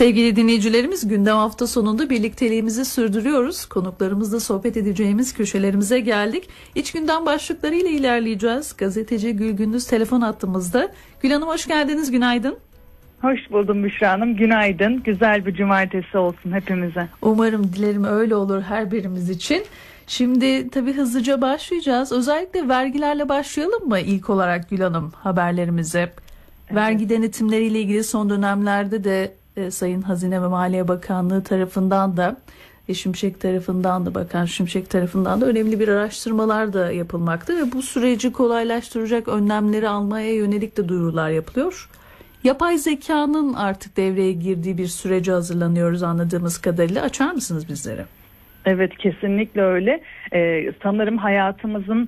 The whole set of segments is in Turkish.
Sevgili dinleyicilerimiz, gündem hafta sonunda birlikteliğimizi sürdürüyoruz. Konuklarımızla sohbet edeceğimiz köşelerimize geldik. İç gündem başlıklarıyla ilerleyeceğiz. Gazeteci Gül Gündüz telefon hattımızda. Gül Hanım hoş geldiniz, günaydın. Hoş buldum Büşra Hanım, günaydın. Güzel bir cumartesi olsun hepimize. Umarım, dilerim öyle olur her birimiz için. Şimdi tabii hızlıca başlayacağız. Özellikle vergilerle başlayalım mı ilk olarak Gül Hanım haberlerimize? Evet. Vergi denetimleriyle ilgili son dönemlerde de Sayın Hazine ve Maliye Bakanlığı tarafından da Şimşek tarafından da Bakan Şimşek tarafından da önemli bir araştırmalar da yapılmakta ve bu süreci kolaylaştıracak önlemleri almaya yönelik de duyurular yapılıyor. Yapay zekanın artık devreye girdiği bir sürece hazırlanıyoruz anladığımız kadarıyla. Açar mısınız bizlere? Evet, kesinlikle öyle. Sanırım hayatımızın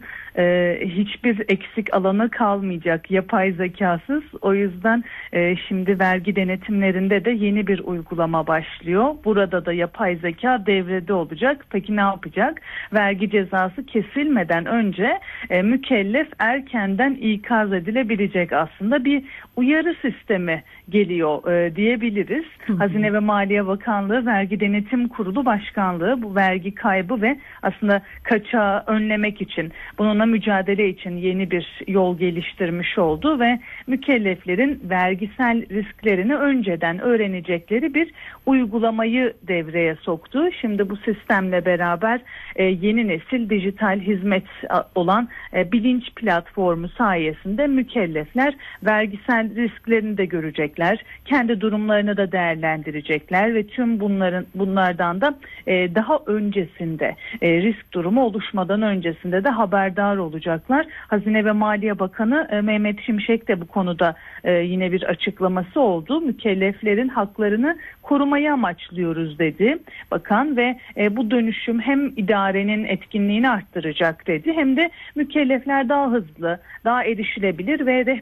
hiçbir eksik alanı kalmayacak yapay zekasız. O yüzden şimdi vergi denetimlerinde de yeni bir uygulama başlıyor. Burada da yapay zeka devrede olacak. Peki ne yapacak? Vergi cezası kesilmeden önce mükellef erkenden ikaz edilebilecek, aslında bir uyarı sistemi geliyor diyebiliriz. Hazine ve Maliye Bakanlığı Vergi Denetim Kurulu Başkanlığı bu vergi kaybı ve aslında kaçağı önlemek için, bununla mücadele için yeni bir yol geliştirmiş oldu ve mükelleflerin vergisel risklerini önceden öğrenecekleri bir uygulamayı devreye soktu. Şimdi bu sistemle beraber yeni nesil dijital hizmet olan Bilinç platformu sayesinde mükellefler vergisel risklerini de görecekler, kendi durumlarını da değerlendirecekler ve tüm bunlardan da daha öncesinde risk durumu oluşmadan öncesinde de haberdar olacaklar. Hazine ve Maliye Bakanı Mehmet Şimşek de bu konuda yine bir açıklaması oldu. Mükelleflerin haklarını korumayı amaçlıyoruz dedi bakan ve bu dönüşüm hem idarenin etkinliğini arttıracak dedi, hem de mükellefler daha hızlı, daha erişilebilir ve